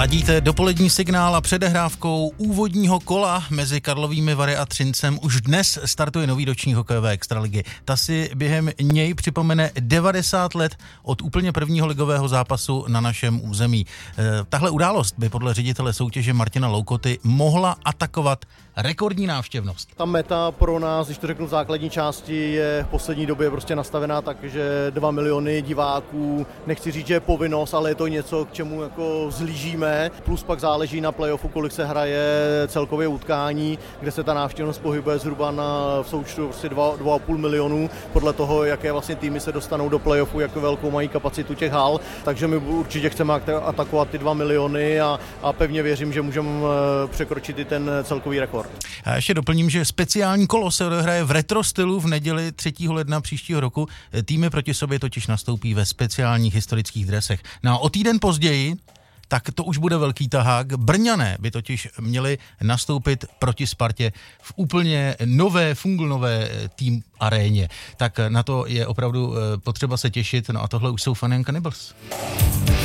Ladíte dopolední signál a předehrávkou úvodního kola mezi Karlovými Vary a Třincem už dnes startuje nový ročník hokejové extraligy. Ta si během něj připomene 90 let od úplně prvního ligového zápasu na našem území. Tahle událost by podle ředitele soutěže Martina Loukoty mohla atakovat rekordní návštěvnost. Ta meta pro nás, když to řeknu v základní části, je v poslední době prostě nastavená tak, že 2 miliony diváků, nechci říct, že je povinnost, ale je to něco, k čemu jako vzlížíme. Plus pak záleží na playoffu, kolik se hraje celkově utkání, kde se ta návštěvnost pohybuje zhruba v součtu prostě 2,5 milionů, podle toho, jaké vlastně týmy se dostanou do playoffu, jak velkou mají kapacitu těch hal. Takže my určitě chceme atakovat ty 2 miliony a pevně věřím, že můžeme překročit i ten celkový rekord. A ještě doplním, že speciální kolo se odehraje v retro stylu v neděli 3. ledna příštího roku. Týmy proti sobě totiž nastoupí ve speciálních historických dresech. No a o týden později, tak to už bude velký tahák. Brňané by totiž měli nastoupit proti Spartě v úplně nové tým aréně. Tak na to je opravdu potřeba se těšit. No a tohle už jsou Fun and Cannibals.